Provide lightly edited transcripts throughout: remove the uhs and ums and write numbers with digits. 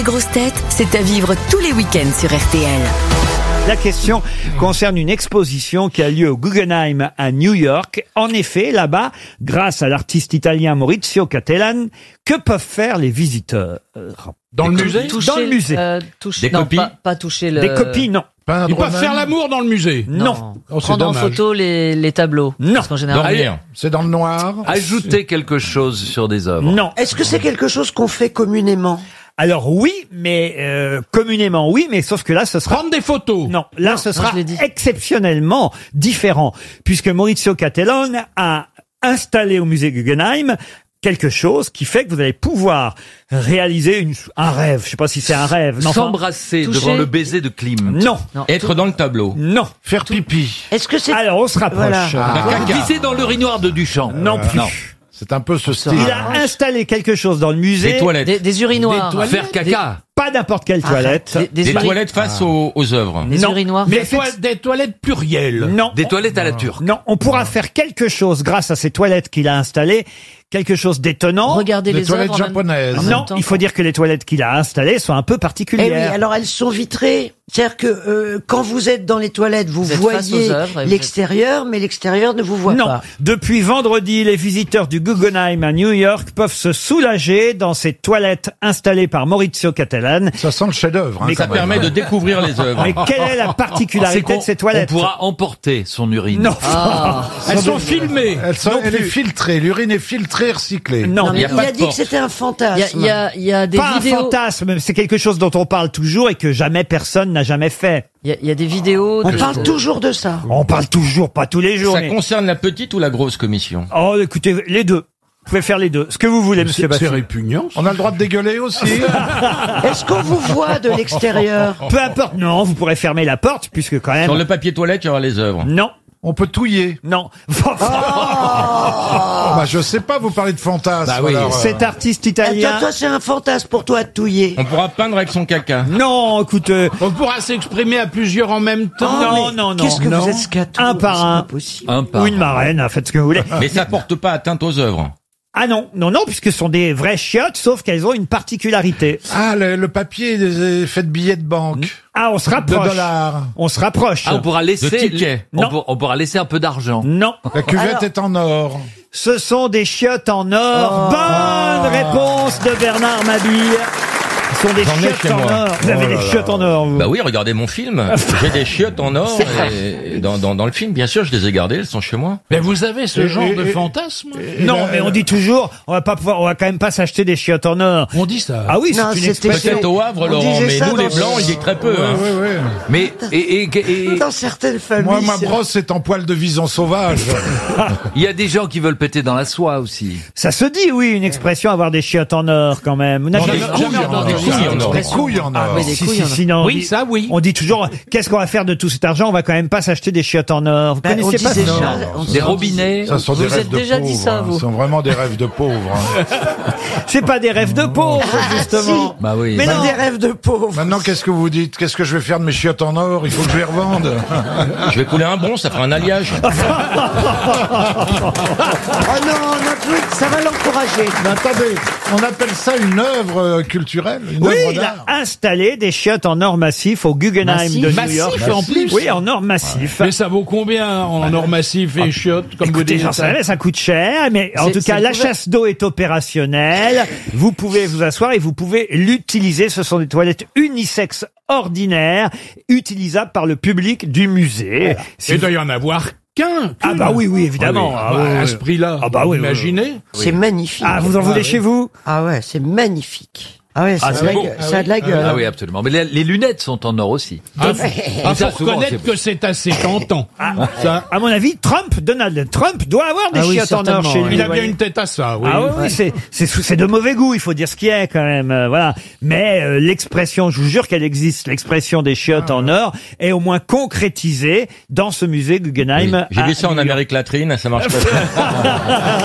Les grosses têtes, c'est à vivre tous les week-ends sur RTL. La question concerne une exposition qui a lieu au Guggenheim à New York. En effet, là-bas, grâce à l'artiste italien Maurizio Cattelan, que peuvent faire les visiteurs? Dans le musée? Dans le musée. Des copies pas toucher le... Des copies, non. Ils peuvent faire l'amour dans le musée? Non. Oh, c'est Prendre en dommage. photo les tableaux. Non. Parce qu'en général... Dormir. C'est dans le noir? Ajouter quelque chose sur des œuvres. Non. Est-ce que c'est quelque chose qu'on fait communément? Alors oui, mais communément oui, mais sauf que là, ce sera... Prendre des photos? Non, là, ce sera je l'ai dit. exceptionnellement différent, puisque Maurizio Cattelan a installé au musée Guggenheim quelque chose qui fait que vous allez pouvoir réaliser un rêve. Je sais pas si c'est un rêve. Mais enfin, S'embrasser toucher. devant le baiser de Klim. non, Être dans le tableau? non. Faire pipi? Est-ce que c'est... Alors, on se rapproche. Voilà. Glisser dans l'urinoir de Duchamp. Non plus. C'est un peu ce style. Il a installé quelque chose dans le musée. Des toilettes. Des urinoirs. Faire caca. Pas n'importe quelle toilette. Des toilettes face aux œuvres. Des Non. urinoirs. Mais Des toilettes plurielles? Non. Des toilettes à la turque. Non, on pourra faire quelque chose grâce à ces toilettes qu'il a installées, quelque chose d'étonnant. Regardez Des les toilettes œuvres en même- japonaises. en même Non, temps. il faut dire que les toilettes qu'il a installées sont un peu Eh oui, particulières. alors elles sont vitrées. C'est-à-dire que quand vous êtes dans les toilettes, vous êtes face voyez aux œuvres et vous l'extérieur, mais l'extérieur ne vous voit Non. pas. Depuis vendredi, les visiteurs du Guggenheim à New York peuvent se soulager dans ces toilettes installées par Maurizio Cattelan. Ça sent le chef-d'œuvre. Mais Ça quand permet de découvrir les œuvres. Mais quelle est la particularité de ces On toilettes? pourra emporter son urine. Non. Elles sont filmées. Elle est plus. filtrée. L'urine est filtrée, recyclée. Non. Non, mais y a il pas a de dit que porte. c'était un fantasme. Il y a des Pas un vidéos. fantasme, c'est quelque chose dont on parle toujours et que jamais personne n'a jamais fait. Il y a des vidéos. On de- parle toujours de ça. On parle toujours, pas tous les jours. Ça mais- concerne la petite ou la grosse commission? Oh, écoutez, les deux. Vous pouvez faire les deux. Ce que vous voulez, monsieur C'est Baffy. répugnant. On a le droit de dégueuler aussi. Est-ce qu'on vous voit de l'extérieur? Peu importe, non, vous pourrez fermer la porte, puisque quand même... Sur le papier toilette, il y aura les œuvres. Non, On peut touiller. non. Bah, je sais pas, vous parlez de fantasme. Bah oui. alors, Cet artiste Toi, italien... toi, c'est un fantasme pour toi de touiller. On pourra peindre avec son caca. Non, écoute... On pourra s'exprimer à plusieurs en même temps. non, non, non. Qu'est-ce que non. vous êtes scato? Un par C'est un. pas possible. Un par Ou une marraine, faites ce que vous voulez. Mais ça porte pas atteinte aux œuvres. Ah non, non, non, puisque ce sont des vraies chiottes, sauf qu'elles ont une particularité. Ah, le papier est fait de billets de banque. Ah, on se De rapproche. dollars. On se rapproche. Ah, on pourra laisser, De tickets. Non. on pourra laisser un peu d'argent. Non, La cuvette Alors- est en or. ce sont des chiottes en or. Bonne réponse de Bernard Mabille. Ce sont des J'en ai chiottes chez en moi. or. Vous avez des chiottes en or, vous. Bah oui, regardez mon film. J'ai des chiottes en or et dans le film, bien sûr, je les ai gardées, elles sont chez moi. Mais vous avez ce genre de fantasme? Non, mais on dit toujours, on va quand même pas s'acheter des chiottes en or. On dit ça. Ah oui, Non, c'est une c'était- expression. Peut-être au Havre, On Laurent, disait mais ça nous, les dans- Blancs, il dit très peu. Hein. Mais, et Dans certaines familles. Moi, ma c'est- brosse est en poil de vison sauvage. il y a des gens qui veulent péter dans la soie aussi. Ça se dit, oui, une expression, avoir des chiottes en or, quand même. Vous n'avez Des jamais- couilles en or. Des couilles en or. Des couilles en or. oui, des Si, couilles si, en or. si, non, on Oui, dit- ça, oui. On dit toujours, qu'est-ce qu'on va faire de tout cet argent? On va quand même pas s'acheter des chiottes en or. Vous Bah, on connaissiez pas disait ça? ça, on Des disait- robinets. Ça sont des Vous rêves êtes de déjà pauvres. dit ça, hein. vous. Ce sont vraiment des rêves de pauvres. Hein. C'est pas des rêves de pauvres, justement. Bah oui. Mais C'est non. des rêves de pauvres. Maintenant, qu'est-ce que vous dites? Qu'est-ce que je vais faire de mes chiottes en or? Il faut que je les revende. Je vais couler un bon, ça fera un alliage. Oh non, notre ça va l'encourager. Mais attendez, on appelle ça une œuvre culturelle, une Oui, œuvre il a d'art. installé des chiottes en or massif au Guggenheim Massif. de New Massif, York. en plus. Oui, en or massif. Mais ça vaut combien en or massif et chiottes, comme vous Écoutez, dites j'en sais rien, ça coûte cher, mais en C'est- tout cas, c'est la couvert. chasse d'eau est opérationnelle. Vous pouvez vous asseoir et vous pouvez l'utiliser. Ce sont des toilettes unisexes ordinaires, utilisables par le public du musée. Si Il vous- doit y en avoir qu'un. Ah bah oui, oui, évidemment. Ah Ah oui. oui, À oui. ce prix-là, Ah bah oui, oui, imaginez. C'est magnifique. Ah, vous en voulez chez vous? Ah ouais, c'est magnifique. Ah ouais, ça, Ah, a, c'est la beau. gueule, ça a de la gueule. Ah oui, absolument. Mais les lunettes sont en or aussi. Ah, ça, faut souvent, reconnaître c'est- que c'est assez tentant. Ça, À mon avis, Donald Trump doit avoir des Ah oui, chiottes en or certainement, chez oui. lui. il a vous bien voyez. une tête à ça, oui. Ah oui, oui, c'est de mauvais goût, il faut dire ce qu'il y a quand même, voilà. Mais l'expression, je vous jure qu'elle existe, l'expression des chiottes en or est au moins concrétisée dans ce musée Guggenheim. J'ai à vu ça en New York. Amérique latine, ça marche pas.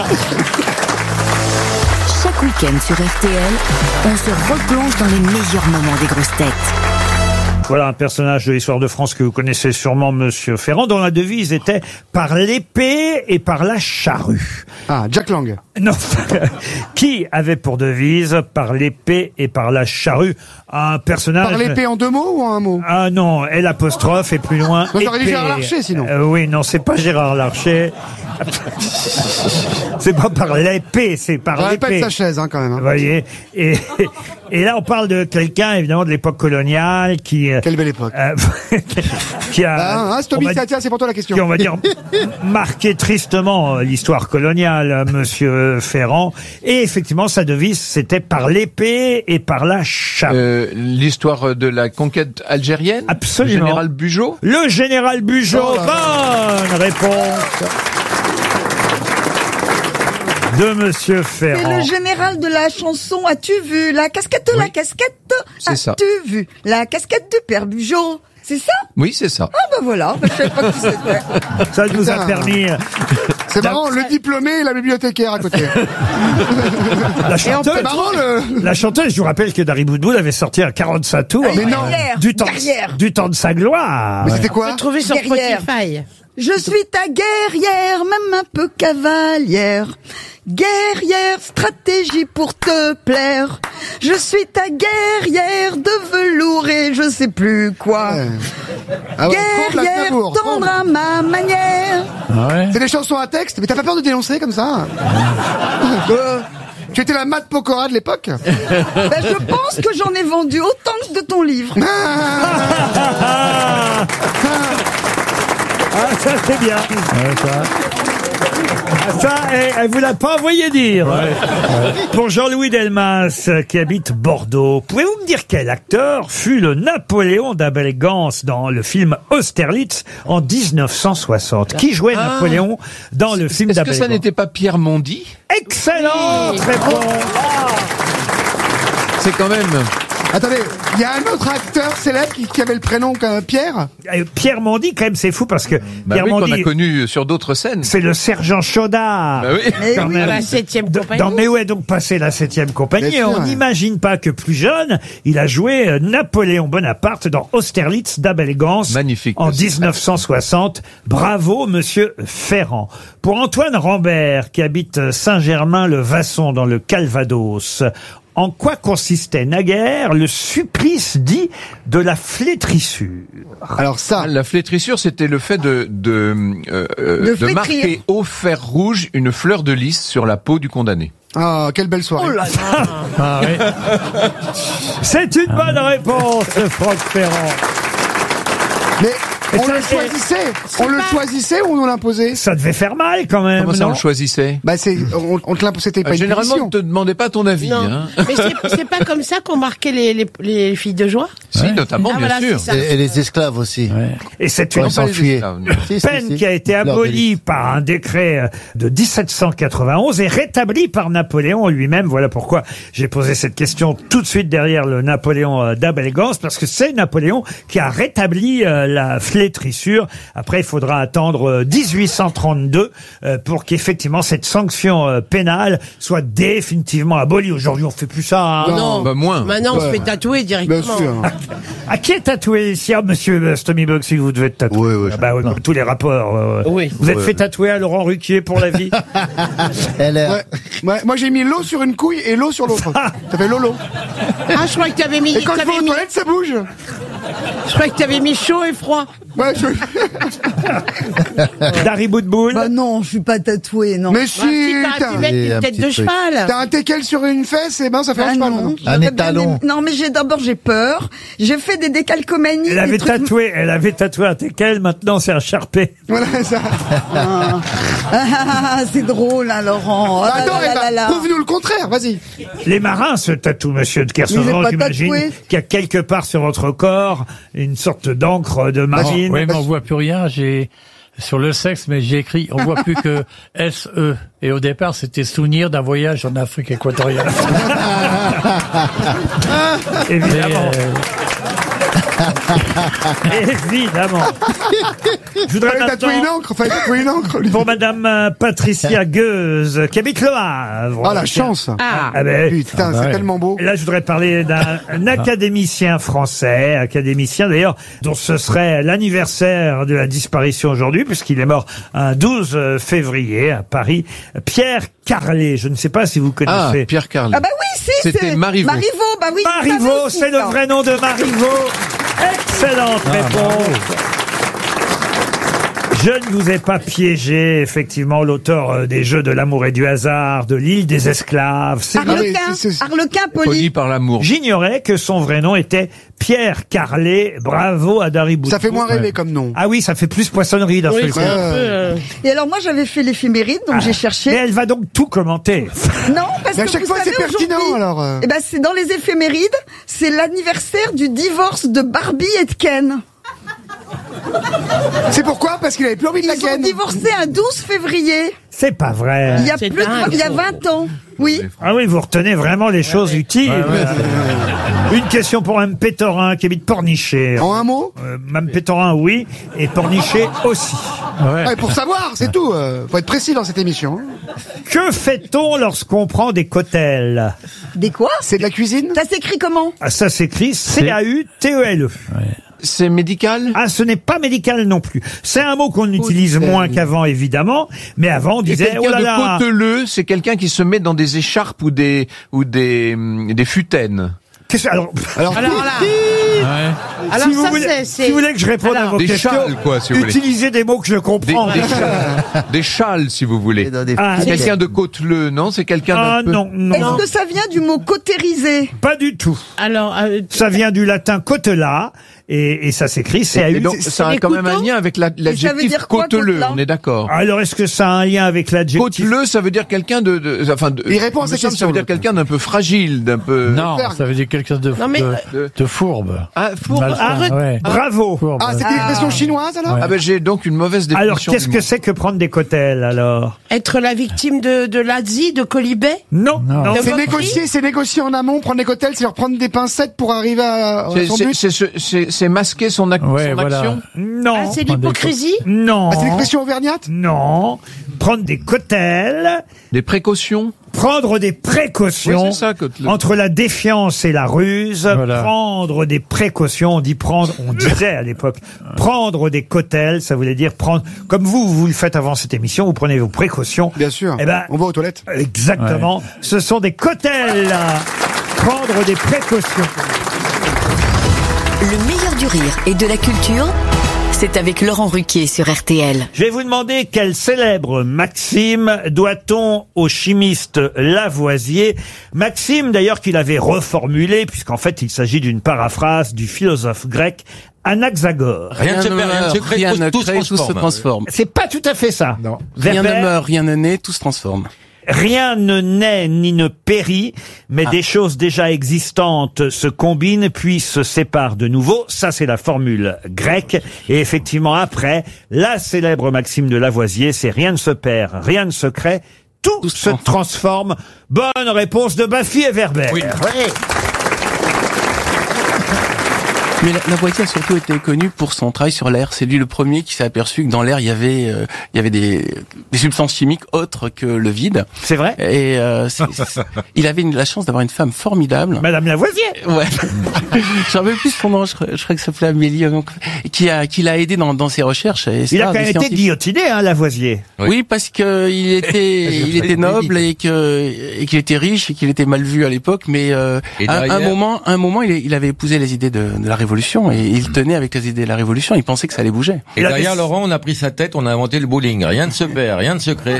Chaque week-end sur RTL, on se replonge dans les meilleurs moments des grosses têtes. Voilà un personnage de l'histoire de France que vous connaissez sûrement, Monsieur Ferrand, dont la devise était « par l'épée et par la charrue ». Ah, Jack Lang. Non. Qui avait pour devise « par l'épée et par la charrue » un personnage... Par l'épée en deux mots ou en un mot? Ah non, L' apostrophe et plus loin. Moi, j'aurais dit épée. Gérard Larcher, sinon. Oui, non, c'est pas Gérard Larcher. C'est pas par l'épée, c'est par On l'épée. répète sa chaise, hein, quand même. Vous Hein. voyez, et là on parle de quelqu'un évidemment de l'époque coloniale qui Quelle belle époque. qui a Ah, on va- tiens, c'est pour toi la question. qui, on va dire, marqué tristement l'histoire coloniale, Monsieur Ferrand. Et effectivement, sa devise, c'était par l'épée et par la charrue. L'histoire de la conquête algérienne. Absolument. Le général Bugeaud. Le général Bugeaud, Oh là bonne réponse de Monsieur C'est Ferrand. le général de la chanson As-tu vu la casquette, la casquette? C'est ça. As-tu vu la casquette du père Bugeaud? C'est ça? Oui, c'est ça. Ah ben voilà, je savais pas qui c'était. Ça nous a Putain. permis C'est marrant, le diplômé et la bibliothécaire à côté. la C'est chanteuse. marrant, La chanteuse, je vous rappelle que Dari Boudboul avait sorti un 45 tours. Mais non. Du temps de sa gloire. Mais c'était quoi? Trouvé sur Guerrière. Spotify. Je suis ta guerrière, même un peu cavalière. Guerrière, stratégie pour te plaire. Je suis ta guerrière de velours et je sais plus quoi. Ah ouais, tremble, Guerrière, Aznavour, tendre à ma manière. C'est des chansons à texte, mais t'as pas peur de dénoncer comme ça? Tu étais la Mat Pokora de l'époque? Ben, je pense que j'en ai vendu autant que de ton livre. Ah, ça c'est bien. Ça, elle vous l'a pas envoyé dire. Pour Jean-Louis Delmas, qui habite Bordeaux, pouvez-vous me dire quel acteur fut le Napoléon d'Abel Gance dans le film Austerlitz en 1960? Qui jouait Napoléon dans le film Est-ce d'Abel que ça Gance? n'était pas Pierre Mondy? Excellente réponse. C'est quand même... Attendez, il y a un autre acteur célèbre qui avait le prénom Pierre? Pierre Mondy, quand même, c'est fou parce que Bah Pierre oui, qu'on Mondy, a connu sur d'autres scènes. c'est le sergent Chaudard. Bah oui. Mais Quand oui, même. La 7e compagnie. Dans Mais où est donc passée la 7e compagnie? Bien Et sûr, on ouais. n'imagine pas que plus jeune, il a joué Napoléon Bonaparte dans Austerlitz d'Abel Gance. Magnifique. En 1960. Bravo, Monsieur Ferrand. Pour Antoine Rambert, qui habite Saint-Germain-le-Vasson dans le Calvados, en quoi consistait naguère le supplice dit de la flétrissure? Alors ça, La flétrissure, c'était le fait de flétrir. marquer au fer rouge une fleur de lys sur la peau du condamné. ah, quelle belle soirée. Oh là là. C'est une bonne réponse, Franck Ferrand. Mais Et on ça, le choisissait. On le choisissait ou on nous l'imposait? Ça devait faire mal quand même, Comment ça, on non? le choisissait? Bah on te l'imposait, c'était pas une Généralement, punition. on te demandait pas ton avis. Non. Hein. Mais c'est pas comme ça qu'on marquait les filles de joie? Si, notamment, Ah, bien voilà, sûr. c'est ça. Et les esclaves aussi. Et c'est Ouais, une ils s'enfuyaient. peine qui a été abolie par un décret de 1791 et rétablie par Napoléon lui-même. Voilà pourquoi j'ai posé cette question tout de suite derrière le Napoléon d'Abel Gance, parce que c'est Napoléon qui a rétabli la flétrissure. Après, il faudra attendre 1832 pour qu'effectivement cette sanction pénale soit définitivement abolie. Aujourd'hui, on fait plus ça. Hein. Non. Bah, moins. Maintenant, on se Ouais. fait tatouer directement. Bien sûr. À qui est tatoué ici? Ah, monsieur Stomy si vous devez être tatoué. Oui, oui, Ah bah oui, comme tous les rapports. Oui. Vous êtes Ouais. fait tatouer à Laurent Ruquier pour la vie? Ouais, moi j'ai mis l'eau sur une couille et l'eau sur l'autre. Ça fait Lolo. Ah, je crois que t'avais mis, Et quand je vais aux toilettes, ça bouge. je crois que t'avais mis chaud et froid. Ouais, Dari Boudboul. Bah non, je suis pas tatouée, non. Mais Bah, si, si t'as un Et une un tête petit de truc. cheval. t'as un teckel sur une fesse, et ben ça fait Ah un cheval. non, maintenant. j'aurais Un bien étalon. aimé- Non, mais d'abord j'ai peur. J'ai fait des décalcomanies. Elle avait des trucs- tatoué un teckel, maintenant c'est un charpé. Voilà ça. Ah, c'est drôle, hein, Laurent. Ah, Attends, là, là, là, là. prouve-nous le contraire, vas-y. Les marins se tatouent, monsieur de Mais j'ai Kersauzon, pas j'imagine tatoué. qu'il y a quelque part sur votre corps une sorte d'encre de marine. Oui, mais on voit plus rien. J'ai sur le sexe, mais j'ai écrit, on voit plus que SE. Et au départ, c'était souvenir d'un voyage en Afrique équatoriale. Évidemment. Évidemment. Je voudrais Fallait tatouer une encre, lui. pour Madame Patricia Gueuse, qui habite Le Havre. Oh, la chance. Ah. Ah ben, Putain, c'est tellement beau. là, je voudrais parler d'un académicien français, académicien d'ailleurs, dont ce serait l'anniversaire de la disparition aujourd'hui, puisqu'il est mort un 12 février à Paris. Pierre Carlet, je ne sais pas si vous connaissez. Pierre Carlet. Ah bah oui, si, C'était Marivaux. Marivaux, bah oui. Marivaux, c'est le vrai nom de Marivaux. Excellente réponse. Je ne vous ai pas piégé, effectivement, l'auteur des Jeux de l'amour et du hasard, de l'île des esclaves. C'est Arlequin Poli poli. par l'amour. J'ignorais que son vrai nom était Pierre Carlet. Bravo à Dari Boudboul. Ça fait moins rêver comme nom. Ah oui, ça fait plus poissonnerie d'un Oui, seul coup. c'est un peu... Et alors moi j'avais fait l'éphéméride, donc j'ai Et cherché. elle va donc tout commenter. Non, parce Mais à que chaque vous fois, savez, c'est pertinent, aujourd'hui, alors. Eh ben c'est dans les éphémérides, c'est l'anniversaire du divorce de Barbie et de Ken. C'est pourquoi? Parce qu'il avait plus envie de la Ils ont ken. divorcé un 12 février. C'est pas vrai. Il y a C'est plus dingue. il y a 20 ans. Oui. Ah oui, vous retenez vraiment les choses utiles. Une question pour Mme Pétorin qui habite Pornichet. En un mot? Mme Pétorin, oui, et Pornichet aussi. Ouais, pour savoir, c'est tout. Faut être précis dans cette émission. Que fait-on lorsqu'on prend des cotelles? Des quoi? C'est de la cuisine? Ça s'écrit comment? Ah, ça s'écrit C-A-U-T-E-L-E. C'est médical? Ah, ce n'est pas médical non plus. C'est un mot qu'on utilise moins qu'avant, évidemment. Mais avant, on Et disait, oh quelqu'un là là. de côteleux, c'est quelqu'un qui se met dans des écharpes ou des futaines. Alors Alors là... Alors si vous ça, voulez, c'est... si vous voulez que je réponde à vos Des questions, châles, quoi, si vous voulez. utilisez des mots que je comprends. Des châles, si vous voulez. Ah, C'est quelqu'un de côteleux, non? C'est quelqu'un Ah d'un peu... non, non. Est-ce que ça vient du mot cautériser? Pas du tout. Alors, Ça vient du latin cotela, et ça s'écrit Et donc, C-A-U. ça a les quand même un couteaux lien avec Et ça veut l'adjectif dire quoi, côteleux, côtelin on est d'accord. Alors, est-ce que ça a un lien avec l'adjectif? Côteleux, ça veut dire quelqu'un Il répond à il sa me semble que ça question, veut dire l'autre. quelqu'un d'un peu fragile, d'un peu... Non, ça veut dire quelque chose Non, mais- de fourbe. Ah, fourbe. Malsain, ouais. Bravo. Fourbe. Ah, c'est une expression chinoise, alors? Ah ben j'ai donc une mauvaise définition. Alors, qu'est-ce du que mot. c'est que prendre des cotelles, alors? être la victime de l'Asie, de Colibet? Non, Non. non. C'est moquerie négocier en amont, prendre des cotelles, c'est leur prendre des pincettes pour arriver à son but. C'est masquer son Ouais, son voilà. action. Non. Ah, c'est l'hypocrisie? Non. Ah, c'est l'expression auvergnate? Non. Prendre des cotelles. Des précautions. Prendre des précautions Oui, c'est ça, côteleux. entre la défiance et la ruse. Voilà. Prendre des précautions. On disait à l'époque, prendre des cotelles, ça voulait dire prendre, comme vous le faites avant cette émission, vous prenez vos précautions. Bien sûr. Eh ben, On va aux toilettes. exactement. Ce sont des cotelles. Prendre des précautions. Le meilleur du rire et de la culture, c'est avec Laurent Ruquier sur RTL. Je vais vous demander quel célèbre maxime doit-on au chimiste Lavoisier. Maxime d'ailleurs qu'il avait reformulé, puisqu'en fait il s'agit d'une paraphrase du philosophe grec Anaxagore. Rien ne se perd, rien ne se crée, rien ne tout crée, tout se transforme. C'est pas tout à fait ça. Non. Rien Weber, ne meurt, rien ne naît, tout se transforme. rien ne naît ni ne périt, mais des choses déjà existantes se combinent puis se séparent de nouveau. Ça, c'est la formule grecque. Et effectivement, après, la célèbre maxime de Lavoisier, c'est rien ne se perd, rien ne se crée, tout se transforme. Bonne réponse de Baffy et Weber. Oui. Mais Lavoisier a surtout été connu pour son travail sur l'air. C'est lui le premier qui s'est aperçu que dans l'air, il y avait des substances chimiques autres que le vide. C'est vrai? Et il avait la chance d'avoir une femme formidable. Madame Lavoisier. Ouais. J'en veux plus son nom, je crois que ça s'appelait Amélie, donc, qui l'a aidé dans ses recherches. Et Il a ça, quand des même été scientifiques. Lavoisier, hein, Lavoisier. Oui, parce que il était noble et qu'il était riche et qu'il était mal vu à l'époque, mais Et à un derrière moment, il avait épousé les idées de la Révolution et il tenait avec les idées de la Révolution. Il pensait que ça allait bouger. Et derrière, Laurent, on a pris sa tête, on a inventé le bowling. Rien ne se perd, rien ne se crée.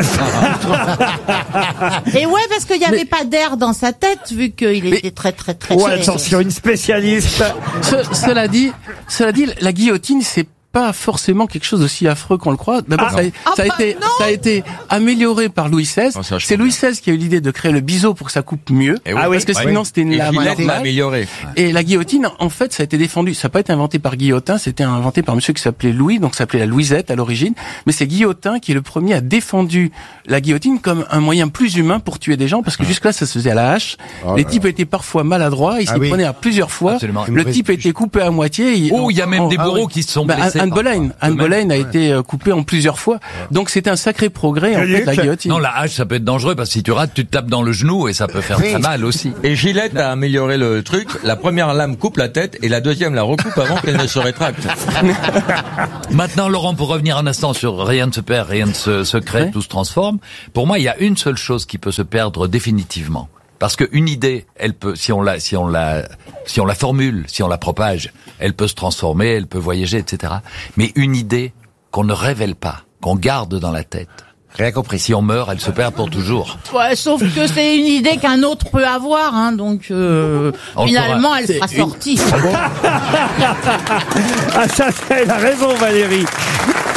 Et ouais, parce qu'il n'y avait pas d'air dans sa tête, vu qu'il était très très très... Ouais, attention, une spécialiste. Cela dit, la guillotine, c'est pas forcément quelque chose d'aussi affreux qu'on le croit. D'abord, ça a été amélioré par Louis XVI. C'est Louis XVI qui a eu l'idée de créer le biseau pour que ça coupe mieux. Parce que sinon, c'était une lame normale. amélioré. Et la guillotine, en fait, ça a été défendu. Ça n'a pas été inventé par Guillotin, c'était inventé par un monsieur qui s'appelait Louis, donc ça s'appelait la Louisette à l'origine. Mais c'est Guillotin qui est le premier à défendu la guillotine comme un moyen plus humain pour tuer des gens, parce que jusque-là, ça se faisait à la hache. Les types étaient parfois maladroits, ils s'y prenaient à plusieurs fois. Absolument. Le type a été coupé à moitié. Il y a même des bourreaux qui se sont blessés. Anne Boleyn a été coupée en plusieurs fois. Donc c'était un sacré progrès, en fait, la guillotine. Non, la hache, ça peut être dangereux, parce que si tu rates, tu te tapes dans le genou et ça peut faire très mal aussi. Et Gillette a amélioré le truc. La première lame coupe la tête et la deuxième la recoupe avant qu'elle ne se rétracte. Maintenant, Laurent, pour revenir un instant sur rien ne se perd, rien ne se crée, tout se transforme. Pour moi, il y a une seule chose qui peut se perdre définitivement. Parce qu'une idée, elle peut, si on la formule, si on la propage, elle peut se transformer, elle peut voyager, etc. Mais une idée qu'on ne révèle pas, qu'on garde dans la tête. Rien compris. Si on meurt, elle se perd pour toujours. Ouais, sauf que c'est une idée qu'un autre peut avoir, hein, donc finalement elle sera sortie. Ah ça, elle a raison Valérie.